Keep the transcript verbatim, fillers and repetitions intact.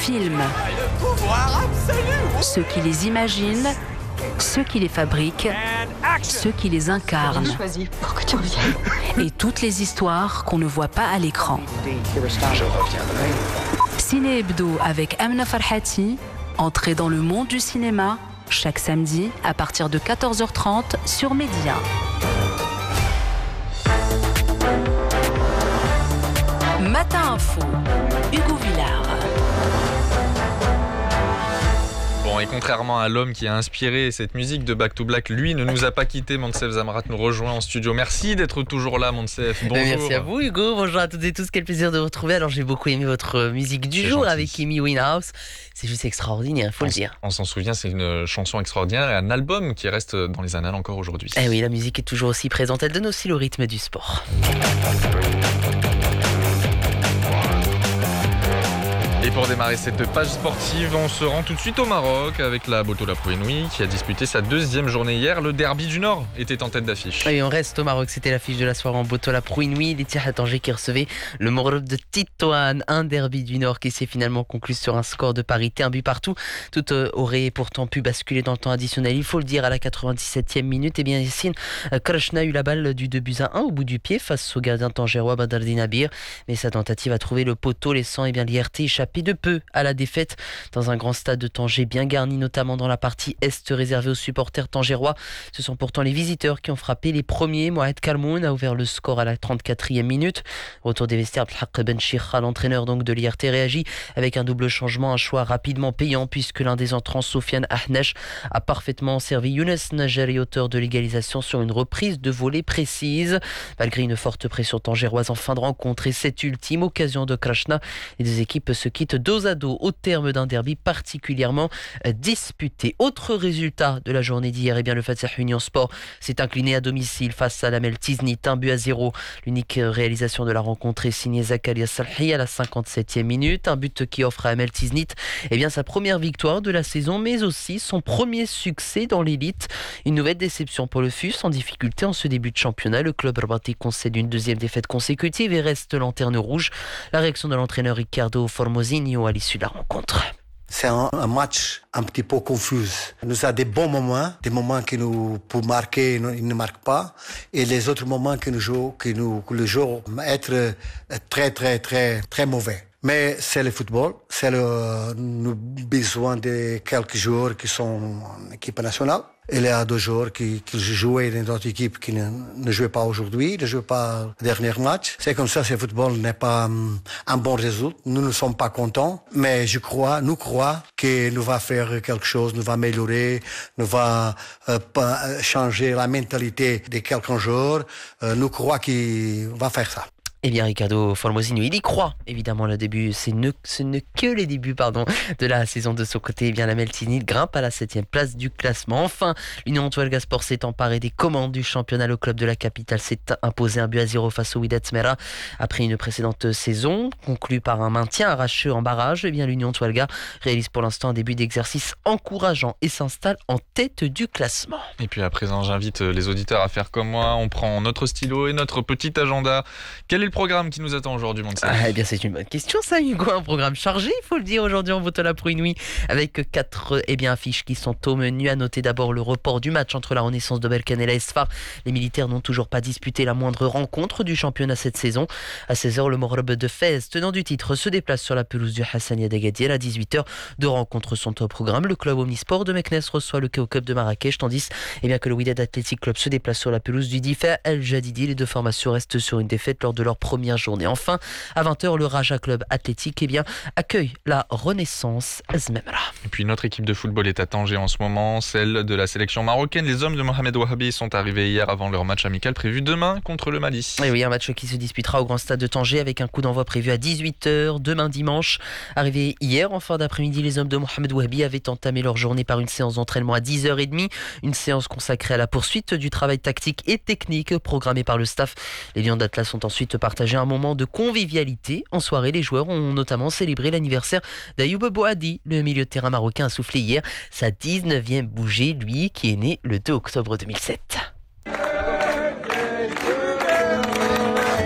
films. Le pouvoir absolu. Ceux qui les imaginent, ceux qui les fabriquent, ceux qui les incarnent. J'ai choisi pour que tu reviennes. Et toutes les histoires qu'on ne voit pas à l'écran. Je reviendrai. Ciné Hebdo avec Amna Farhati, entrée dans le monde du cinéma, chaque samedi à partir de quatorze heures trente sur Média. Matin Info, Hugo Villard. Bon, et contrairement à l'homme qui a inspiré cette musique de Back to Black, lui ne nous a pas quitté. Monsef Zamrat nous rejoint en studio. Merci d'être toujours là, Monsef. Bonjour. Merci à vous, Hugo. Bonjour à toutes et tous. Quel plaisir de vous retrouver. Alors, j'ai beaucoup aimé votre musique du C'est jour gentil. avec Amy Winehouse. C'est juste extraordinaire, il faut on, le dire. On s'en souvient, c'est une chanson extraordinaire et un album qui reste dans les annales encore aujourd'hui. Eh oui, la musique est toujours aussi présente. Elle donne aussi le rythme du sport. Et pour démarrer cette page sportive, on se rend tout de suite au Maroc avec la Botola Pro Inouï qui a disputé sa deuxième journée hier. Le derby du Nord était en tête d'affiche. Et on reste au Maroc, c'était l'affiche de la soirée en Botola Pro Inouï. Les Tirs à Tanger qui recevait le Morov de Titoane, un derby du Nord qui s'est finalement conclu sur un score de parité, un but partout. Tout euh, aurait pourtant pu basculer dans le temps additionnel, il faut le dire, à la quatre-vingt-dix-septième minute. Et bien Yassine euh, Krachna a eu la balle du deux buts à un au bout du pied face au gardien tangérois Badardine Abir. Mais sa tentative a trouvé le poteau, laissant eh bien, l'I R T échapper de peu à la défaite dans un grand stade de Tanger bien garni, notamment dans la partie est réservée aux supporters tangérois. Ce sont pourtant les visiteurs qui ont frappé les premiers. Mohamed Kalmoun a ouvert le score à la trente-quatrième minute. Retour des vestiaires, Abdelhak Ben Chirra, l'entraîneur donc de l'I R T, réagit avec un double changement, un choix rapidement payant puisque l'un des entrants, Sofiane Ahnesh, a parfaitement servi Younes Najari, auteur de l'égalisation sur une reprise de volée précise. Malgré une forte pression tangéroise en fin de rencontre et cette ultime occasion de Krachna, les deux équipes se quittent dos à dos au terme d'un derby particulièrement disputé. Autre résultat de la journée d'hier, eh bien le Fatah Union Sport s'est incliné à domicile face à la Mel Tiznit, un but à zéro. L'unique réalisation de la rencontre est signée Zakaria Salhi à la cinquante-septième minute, un but qui offre à Mel Tiznit eh bien sa première victoire de la saison, mais aussi son premier succès dans l'élite. Une nouvelle déception pour le F U S en difficulté en ce début de championnat. Le club rabaté concède une deuxième défaite consécutive et reste lanterne rouge. La réaction de l'entraîneur Ricardo Formosinho à l'issue de la rencontre. C'est un, un match un petit peu confus. Nous avons des bons moments, des moments que nous, pour marquer, ils ne marquent pas, et les autres moments que nous jouons, que nous, que le jour être très, très, très, très mauvais. Mais c'est le football, c'est le, nous besoin de quelques joueurs qui sont en équipe nationale. Il y a deux joueurs qui, qui jouaient dans notre équipe qui ne, ne jouaient pas aujourd'hui, ne jouaient pas le dernier match. C'est comme ça, ce football n'est pas um, un bon résultat. Nous ne sommes pas contents, mais je crois, nous croyons que nous va faire quelque chose, nous va améliorer, nous va euh, pas changer la mentalité de quelques joueurs. Euh, nous croyons qu'il va faire ça. Eh bien, Ricardo Formosinho, il y croit. Évidemment, le début, c'est ne, ce n'est que les débuts pardon, de la saison de son côté. Eh bien, la Mel Tiznit grimpe à la septième place du classement. Enfin, l'Union Touareg Sport s'est emparé des commandes du championnat. Le club de la capitale s'est imposé un but à zéro face au Wydad Smera après une précédente saison, conclue par un maintien arraché en barrage. Eh bien, l'Union Touareg réalise pour l'instant un début d'exercice encourageant et s'installe en tête du classement. Et puis à présent, j'invite les auditeurs à faire comme moi. On prend notre stylo et notre petit agenda. Quel est le programme qui nous attend aujourd'hui, Monsef? Ah, eh bien, c'est une bonne question, ça, Hugo. Un programme chargé, il faut le dire, aujourd'hui en Botola Pro Inouï, avec quatre eh bien, affiches qui sont au menu. À noter d'abord le report du match entre la Renaissance de Berkane et la S F A R. Les militaires n'ont toujours pas disputé la moindre rencontre du championnat cette saison. À seize heures, le Moreb de Fès, tenant du titre, se déplace sur la pelouse du Hassania d'Agadir. À dix-huit heures, deux rencontres sont au programme. Le club Omnisport de Meknès reçoit le Kaukab de Marrakech, tandis eh bien, que le Wydad Athletic Club se déplace sur la pelouse du Difa El Jadidi. Les deux formations restent sur une défaite lors de leur première journée. Enfin, à vingt heures, le Raja Club Athlétique eh bien, accueille la Renaissance Azmemra. Et puis notre équipe de football est à Tanger en ce moment, celle de la sélection marocaine. Les hommes de Mohamed Wahabi sont arrivés hier avant leur match amical prévu demain contre le Mali. Et oui, un match qui se disputera au grand stade de Tanger avec un coup d'envoi prévu à dix-huit heures demain dimanche. Arrivés hier en fin d'après-midi, les hommes de Mohamed Wahabi avaient entamé leur journée par une séance d'entraînement à dix heures trente, une séance consacrée à la poursuite du travail tactique et technique programmé par le staff. Les Lions d'Atlas ont ensuite partagé un moment de convivialité. En soirée, les joueurs ont notamment célébré l'anniversaire d'Ayoub Bouhaddi. Le milieu de terrain marocain a soufflé hier sa dix-neuvième bougie, lui qui est né le deux octobre deux mille sept.